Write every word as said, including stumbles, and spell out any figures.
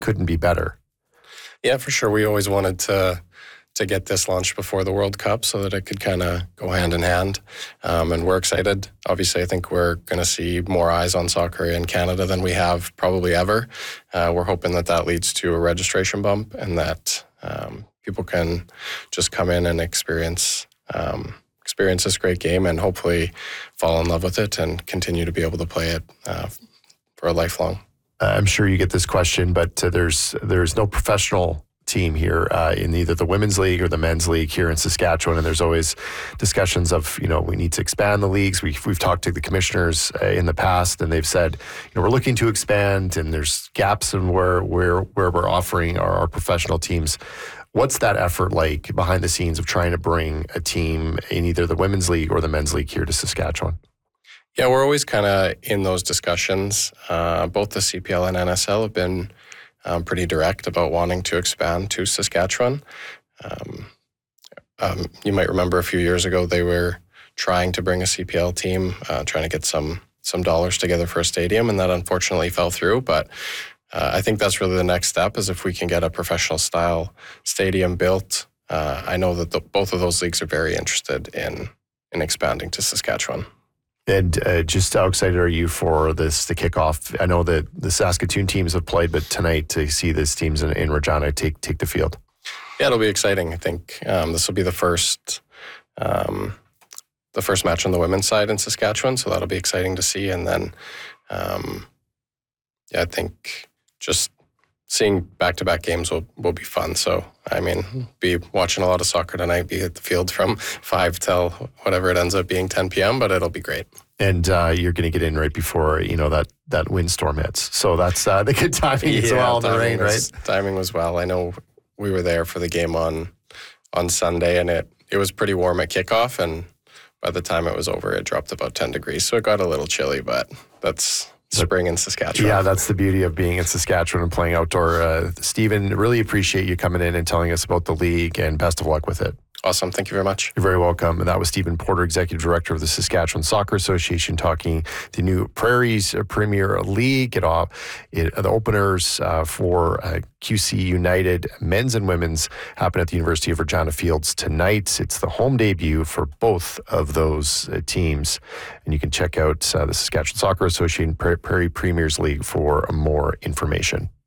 couldn't be better. Yeah, for sure. We always wanted to to get this launched before the World Cup so that it could kind of go hand in hand. Um, and we're excited. Obviously, I think we're going to see more eyes on soccer in Canada than we have probably ever. Uh, we're hoping that that leads to a registration bump and that um, people can just come in and experience um, experience this great game and hopefully fall in love with it and continue to be able to play it uh, for a lifelong. Uh, I'm sure you get this question, but uh, there's there's no professional team here uh, in either the women's league or the men's league here in Saskatchewan, and there's always discussions of, you know, we need to expand the leagues. We've, we've talked to the commissioners uh, in the past, and they've said, you know, we're looking to expand, and there's gaps in where where where we're offering our, our professional teams. What's that effort like behind the scenes of trying to bring a team in either the women's league or the men's league here to Saskatchewan? Yeah, we're always kind of in those discussions. Uh, both the C P L and N S L have been Um, pretty direct about wanting to expand to Saskatchewan. Um, um, you might remember a few years ago they were trying to bring a C P L team, uh, trying to get some some dollars together for a stadium, and that unfortunately fell through. But uh, I think that's really the next step, is if we can get a professional style stadium built. Uh, I know that the, both of those leagues are very interested in in expanding to Saskatchewan. And uh, just how excited are you for this to kick off? I know that the Saskatoon teams have played, but tonight to see these teams in, in Regina take take the field. Yeah, it'll be exciting. I think um, this will be the first um, the first match on the women's side in Saskatchewan, so that'll be exciting to see. And then, um, yeah, I think just seeing back-to-back games will, will be fun. So, I mean, be watching a lot of soccer tonight, be at the field from five till whatever it ends up being, ten p.m., but it'll be great. And uh, you're going to get in right before, you know, that, that windstorm hits. So that's uh, the good timing yeah, as well in the rain, was, right? Timing was well. I know we were there for the game on on Sunday, and it, it was pretty warm at kickoff, and by the time it was over, it dropped about ten degrees. So it got a little chilly, but that's spring in Saskatchewan. Yeah, that's the beauty of being in Saskatchewan and playing outdoor. Uh, Stephen, really appreciate you coming in and telling us about the league, and best of luck with it. Awesome. Thank you very much. You're very welcome. And that was Stephen Porter, Executive Director of the Saskatchewan Soccer Association, talking the new Prairies Premier League. It, all, it, the openers uh, for uh, Q C United men's and women's happen at the University of Regina Fields tonight. It's the home debut for both of those uh, teams. And you can check out uh, the Saskatchewan Soccer Association Prairie Premiers League for more information.